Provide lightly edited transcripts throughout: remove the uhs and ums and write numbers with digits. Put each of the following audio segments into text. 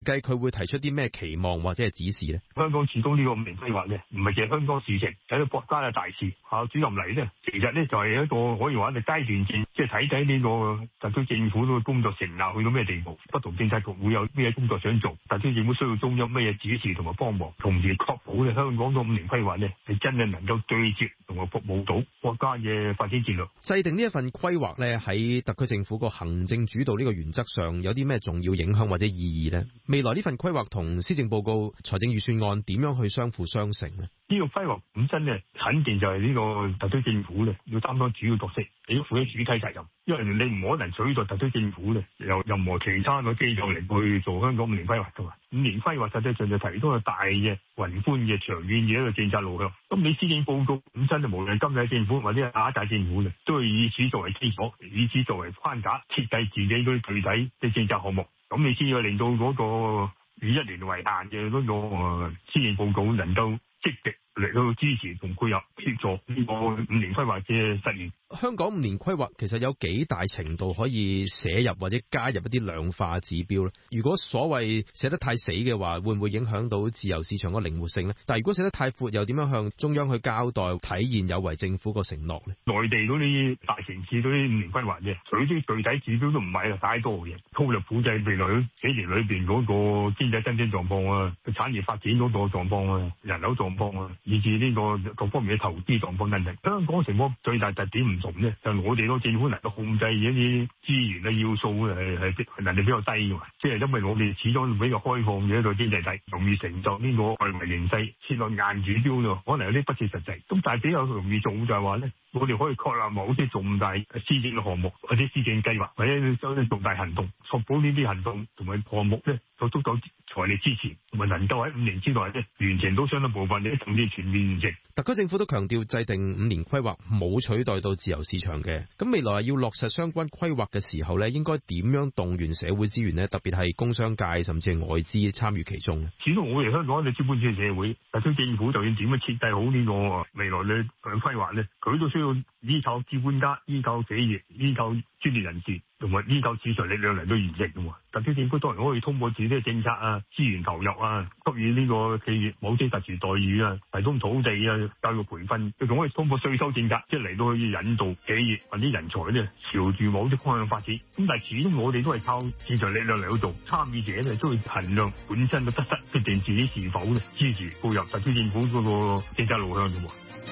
計佢會提出啲咩期望或者係指示咧？ 香港始終呢個5年規劃咧，唔係淨係香港事情，睇到國家嘅大事。校主任嚟咧，其實咧就係一個可以話係階段性，即係睇睇呢個特區政府嘅工作成立去到咩地步，不同政策局會有咩工作想做，特區政府需要中央咩指示同埋幫忙，同時確保咧香港個5年規劃咧係真係能夠對接同埋服務到國家嘅發展戰略。 制定呢一份規劃咧，喺特區政府個行政主導呢個原則上有啲咩重要影響或者意義咧？未來呢份規劃同施政報告、財政預算案點樣去相輔相成咧？ 呢個規劃本身咧，肯定就係呢個特區政府咧要擔當主要角色，你要負起主體責任，因為你唔可能取代特區政府咧，由任何其他嘅機構嚟去做香港5年規劃噶嘛。5年規劃實際上就提供個大嘅宏觀嘅長遠嘅一個政策路向。咁你施政報告本身就無論今屆政府或者下一屆政府咧，都係以此作為基礎，以此作為框架，設計自己嗰啲具體嘅政策項目。咁你先要令到嗰個以1年為限嘅嗰個施政報告能夠積極嚟到支持同配合協助呢個5年規劃嘅實現。 香港5年規劃其實有幾大程度可以寫入或者加入一啲量化指標咧？如果所謂寫得太死嘅話，會唔會影響到自由市場嘅靈活性咧？但係如果寫得太闊，又點樣向中央去交代體現有為政府個承諾咧？ 內地嗰啲大城市嗰啲5年規劃嘅，佢啲具體指標都唔係太多嘅，粗略估計未來幾年裏邊嗰個經濟增長狀況啊，產業發展嗰個狀況啊，人口狀況啊，以至呢個各方面嘅投資狀況等等。香港情況最大特點唔同咧，就我哋個政府能夠控制一啲資源嘅要素係能力比較低嘅嘛，即係因為我哋始終比較開放嘅一個經濟體，容易承受呢個外圍形勢，設立硬指標咯，可能有啲不切實際。咁但係比較容易做就係話咧，我哋可以確立某啲重大施政嘅項目或者施政計劃，或者有啲重大行動，確保呢啲行動同埋項目咧有足夠財力支持，同埋能夠喺5年之內咧完成到相當部分，甚至全面完成。 特區政府都強調制定5年規劃冇取代到自由市場嘅，咁未來要落實相關規劃嘅時候咧，應該點樣動員社會資源呢？特別係工商界甚至係外資參與其中。 始終我哋香港嘅資本主義社會，特區政府就算點樣設計好呢個未來嘅規劃咧，佢都需要依靠資本家、依靠企業、依靠專業人士同埋依靠市場力量嚟到完成嘅。特區政府當然可以通過自己嘅政策啊、資源投入啊，給予呢個企業某啲特殊待遇啊，提供土地啊、教育培訓，仲可以通過稅收政策，即係嚟到去引導企業或者人才咧朝住某啲方向發展。咁但係始終我哋都係靠市場力量嚟去做，參與者咧都會衡量本身嘅得失，決定自己是否咧支持步入特區政府嗰個政策路向嘅。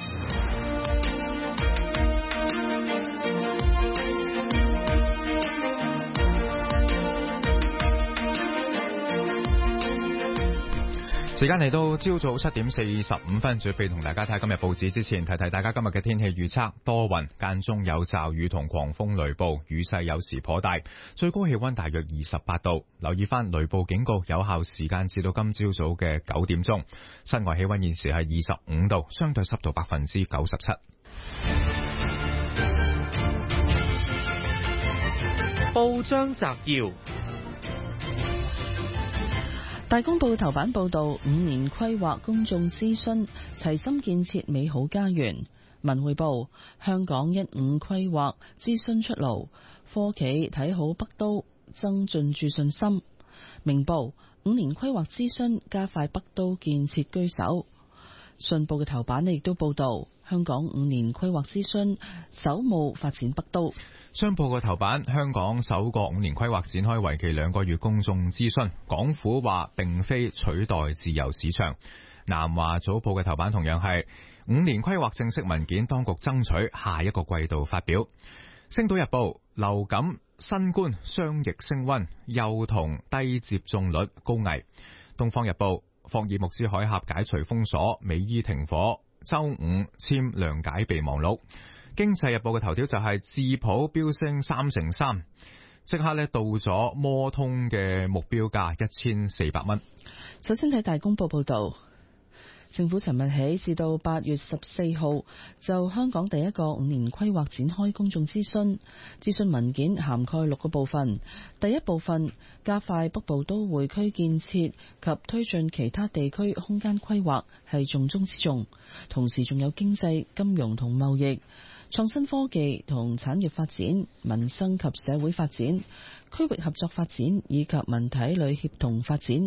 時間嚟到朝早7點45分，準備同大家睇今日報紙之前，提提大家今日嘅天氣預測：多雲，間中有驟雨同狂風雷暴，雨勢有時頗大，最高氣溫大約28度。留意翻雷暴警告有效時間至到今朝早嘅9點鐘。室外氣溫現時係25度，相對濕度97%。 報章摘要。 大公報頭版報道5年規劃公眾諮詢，齊心建設美好家園。文匯報，香港15規劃諮詢出爐，科企睇好北都，增進駐信心。明報，5年規劃諮詢加快北都建設居首。信報嘅頭版亦都報道香港5年規劃諮詢首務發展北都。 商報嘅頭版，香港首個5年規劃展開為期2個月公眾諮詢，港府話並非取代自由市場。南華早報嘅頭版同樣係5年規劃正式文件，當局爭取下一個季度發表。星島日報，流感、新冠雙疫升溫，幼童低接種率高危。東方日報，霍爾木茲海峽解除封鎖，美伊停火，周五簽諒解備忘錄。經濟日報嘅頭條就係智普飆升3%，即刻到咗摩通嘅目標價1400蚊。 首先睇大公報報道，政府尋日起至到8月14號就香港第一個5年規劃展開公眾諮詢。諮詢文件涵蓋6個部分。第一部分，加快北部都會區建設及推進其他地區空間規劃係重中之重，同時仲有經濟、金融同貿易、創新科技同產業發展、民生及社會發展、區域合作發展以及文體旅協同發展